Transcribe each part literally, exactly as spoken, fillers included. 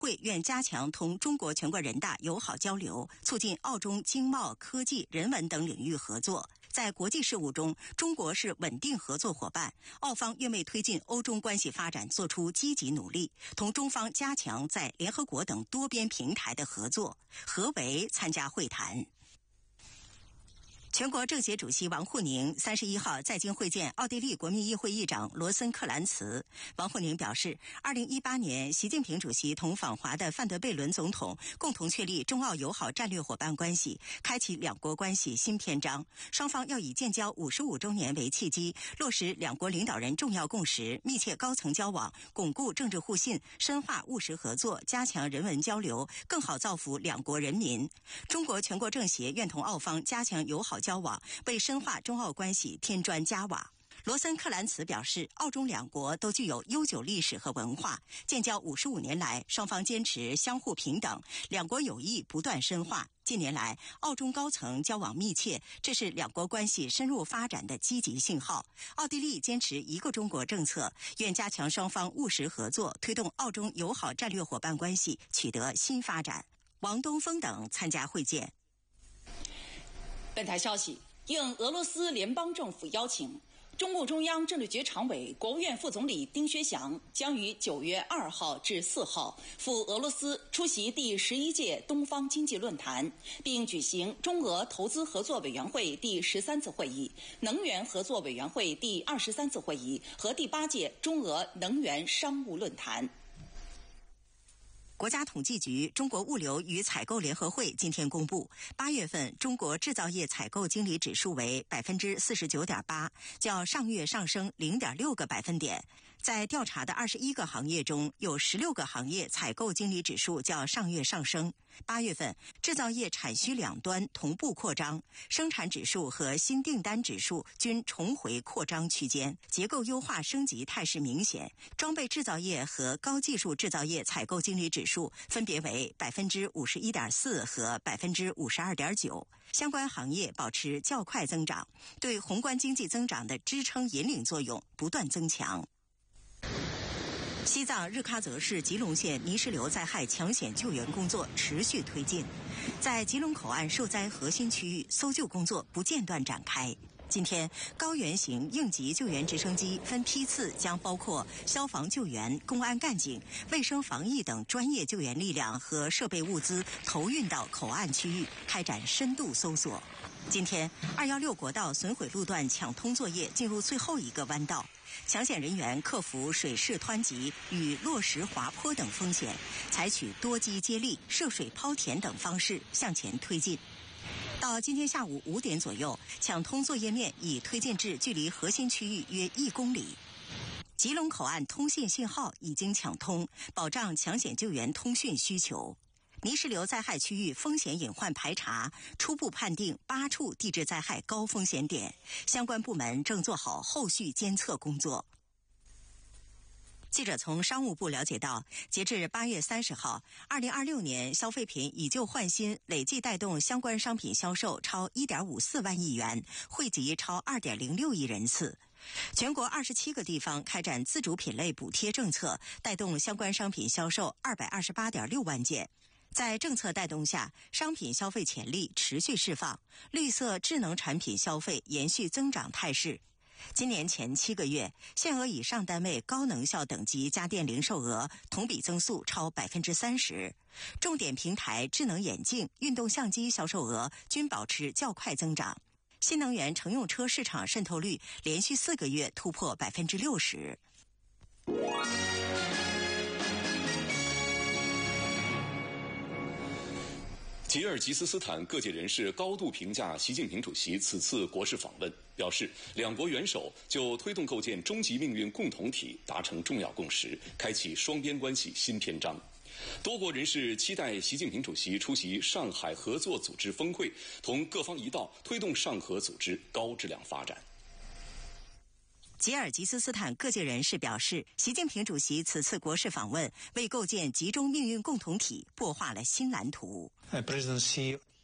会愿加强同中国全国人大友好交流，促进澳中经贸、科技、人文等领域合作。在国际事务中，中国是稳定合作伙伴，澳方愿为推进欧中关系发展做出积极努力，同中方加强在联合国等多边平台的合作。何为参加会谈。全国政协主席王沪宁三十一号在京会见奥地利国民议会议长罗森克兰茨。王沪宁表示，二零一八年习近平主席同访华的范德贝伦总统共同确立中澳友好战略伙伴关系，开启两国关系新篇章。双方要以建交五十五周年为契机，落实两国领导人重要共识，密切高层交往，巩固政治互信，深化务实合作，加强人文交流，更好造福两国人民。中国全国政协愿同澳方加强友好交往，为深化中澳关系添砖加瓦。罗森克兰茨表示，澳中两国都具有悠久历史和文化，建交五十五年来，双方坚持相互平等，两国友谊不断深化。近年来，澳中高层交往密切，这是两国关系深入发展的积极信号。奥地利坚持一个中国政策，愿加强双方务实合作，推动澳中友好战略伙伴关系取得新发展。王东峰等参加会见。 本台消息，应俄罗斯联邦政府邀请，中共中央政治局常委、国务院副总理丁薛祥将于九月二号至四号赴俄罗斯出席第十一届东方经济论坛，并举行中俄投资合作委员会第十三次会议、能源合作委员会第二十三次会议和第八届中俄能源商务论坛。 国家统计局中国物流与采购联合会今天公布，八月份中国制造业采购经理指数为百分之四十九点八，较上月上升零点六个百分点。在调查的二十一个行业中，有十六个行业采购经理指数较上月上升。八月份制造业产需两端同步扩张，生产指数和新订单指数均重回扩张区间，结构优化升级态势明显。装备制造业和高技术制造业采购经理指数数分别为百分之五十一点四和百分之五十二点九，相关行业保持较快增长，对宏观经济增长的支撑引领作用不断增强。西藏日喀则市吉隆县泥石流灾害抢险救援工作持续推进，在吉隆口岸受灾核心区域，搜救工作不间断展开。今天，高原型应急救援直升机分批次将包括消防救援、公安干警、卫生防疫等专业救援力量和设备物资投运到口岸区域，开展深度搜索。今天，二一六国道损毁路段抢通作业进入最后一个弯道，抢险人员克服水势湍急与落石滑坡等风险，采取多机接力、涉水抛填等方式向前推进。到今天下午五点左右，抢通作业面已推进至距离核心区域约一公里。吉隆口岸通信信号已经抢通，保障抢险救援通讯需求。泥石流灾害区域风险隐患排查初步判定八处地质灾害高风险点，相关部门正做好后续监测工作。记者从商务部了解到，截至八月三十号，二零二六年消费品以旧换新累计带动相关商品销售超一点五四万亿元，惠及超二点零六亿人次。全国二十七个地方开展自主品类补贴政策，带动相关商品销售二百二十八点六万件。在政策带动下，商品消费潜力持续释放，绿色智能产品消费延续增长态势。今年前七个月，限额以上单位高能效等级家电零售额同比增速超百分之三十，重点平台智能眼镜、运动相机销售额均保持较快增长。新能源乘用车市场渗透率连续四个月突破百分之六十。 吉尔吉斯斯坦各界人士高度评价习近平主席此次国事访问，表示两国元首就推动构建终极命运共同体达成重要共识，开启双边关系新篇章。多国人士期待习近平主席出席上海合作组织峰会，同各方一道推动上合组织高质量发展。 吉尔吉斯斯坦各界人士表示，习近平主席此次国事访问为构建集中命运共同体擘画了新蓝图。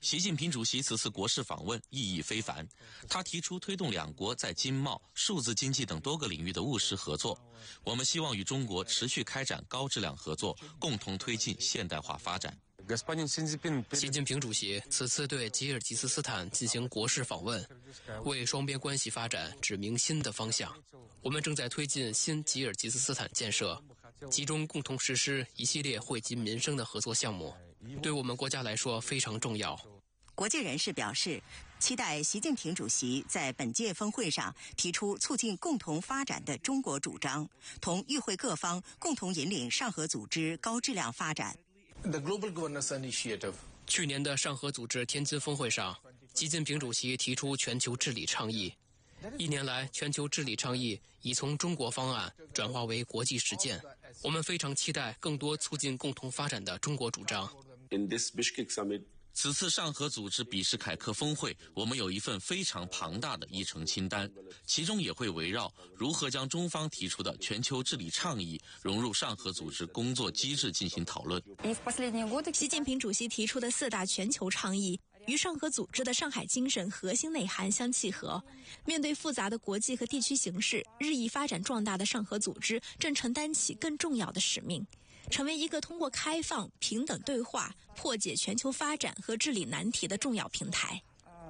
习近平主席此次国事访问意义非凡，他提出推动两国在经贸、数字经济等多个领域的务实合作。我们希望与中国持续开展高质量合作，共同推进现代化发展。 习近平主席此次对吉尔吉斯斯坦进行国事访问，为双边关系发展指明新的方向。我们正在推进新吉尔吉斯斯坦建设，集中共同实施一系列惠及民生的合作项目，对我们国家来说非常重要。 国际人士表示，期待习近平主席在本届峰会上提出促进共同发展的中国主张，同与会各方共同引领上合组织高质量发展。 The Global Governance Initiative. 去年的上合组织天津峰会上，习近平主席提出全球治理倡议。一年来，全球治理倡议已从中国方案转化为国际实践。我们非常期待更多促进共同发展的中国主张。 In this Bishkek summit, 此次上合组织比什凯克峰会，我们有一份非常庞大的议程清单，其中也会围绕如何将中方提出的全球治理倡议融入上合组织工作机制进行讨论。 习近平主席提出的四大全球倡议与上合组织的上海精神核心内涵相契合。面对复杂的国际和地区形势，日益发展壮大的上合组织正承担起更重要的使命，成为一个通过开放、平等对话破解全球发展和治理难题的重要平台。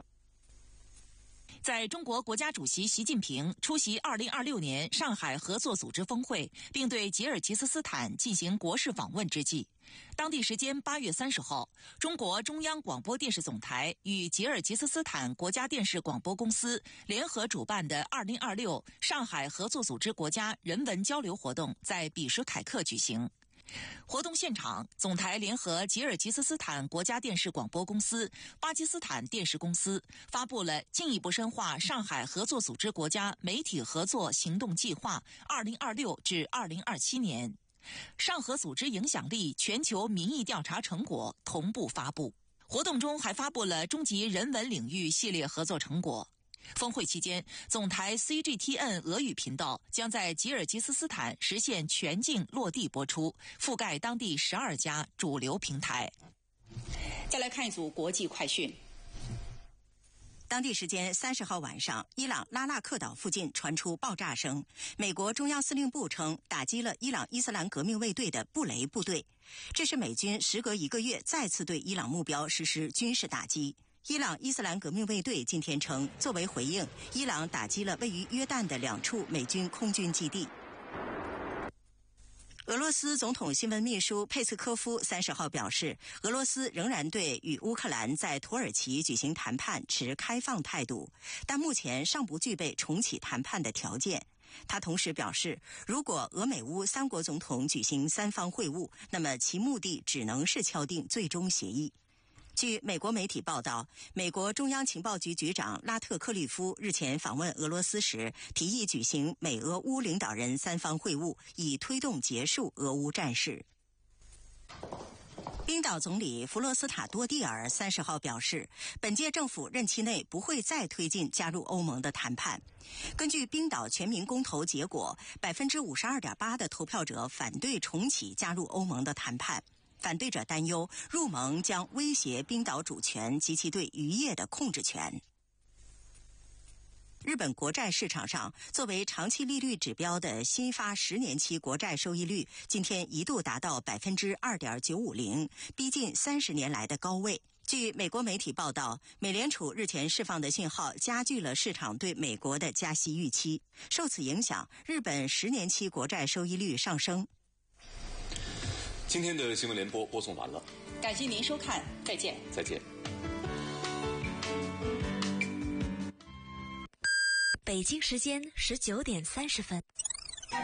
在中国国家主席习近平出席二零二六年上海合作组织峰会，并对吉尔吉斯斯坦进行国事访问之际，当地时间八月三十号，中国中央广播电视总台与吉尔吉斯斯坦国家电视广播公司联合主办的二零二六上海合作组织国家人文交流活动在比什凯克举行。活动现场，总台联合吉尔吉斯斯坦国家电视广播公司、巴基斯坦电视公司发布了进一步深化上海合作组织国家媒体合作行动计划二零二六至二零二七年上合组织影响力全球民意调查成果同步发布。活动中还发布了中级人文领域系列合作成果。峰会期间，总台 C G T N 俄语频道将在吉尔吉斯斯坦实现全境落地播出，覆盖当地十二家主流平台。再来看一组国际快讯。 当地时间三十号晚上，伊朗拉纳克岛附近传出爆炸声。美国中央司令部称，打击了伊朗伊斯兰革命卫队的布雷部队。这是美军时隔一个月再次对伊朗目标实施军事打击。伊朗伊斯兰革命卫队今天称，作为回应，伊朗打击了位于约旦的两处美军空军基地。俄罗斯总统新闻秘书佩斯科夫三十号表示，俄罗斯仍然对与乌克兰在土耳其举行谈判持开放态度，但目前尚不具备重启谈判的条件。他同时表示，如果俄美乌三国总统举行三方会晤，那么其目的只能是敲定最终协议。据美国媒体报道，美国中央情报局局长拉特克利夫日前访问俄罗斯时，提议举行美俄乌领导人三方会晤，以推动结束俄乌战事。冰岛总理弗洛斯塔多蒂尔三十号表示，本届政府任期内不会再推进加入欧盟的谈判。根据冰岛全民公投结果，百分之五十二点八的投票者反对重启加入欧盟的谈判。反对者担忧入盟将威胁冰岛主权及其对渔业的控制权。日本国债市场上，作为长期利率指标的新发十年期国债收益率今天一度达到百分之二点九五零，逼近三十年来的高位。据美国媒体报道，美联储日前释放的信号加剧了市场对美国的加息预期，受此影响，日本十年期国债收益率上升。 今天的新闻联播播送完了， 感谢您收看，再见。 再见。 北京时间十九点三十分。 开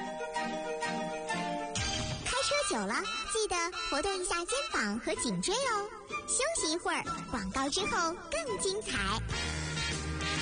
车久了，记得活动一下肩膀和颈椎哦。休息一会儿，广告之后更精彩。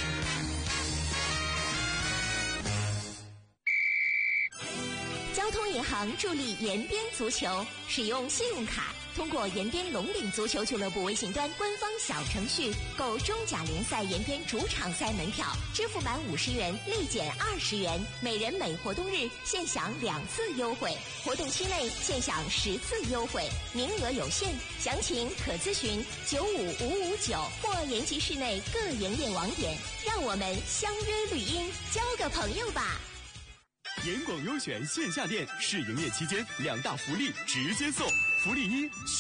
交通银行助力延边足球，使用信用卡，通过延边龙岭足球俱乐部微信端官方小程序购中甲联赛延边主场赛门票，支付满五十元立减二十元，每人每活动日现享两次优惠，活动期内现享十次优惠，名额有限，详情可咨询九五五五九或延吉市内各营业网点。让我们相约绿茵，交个朋友吧。 严广优选线下店试营业期间，两大福利直接送。福利一。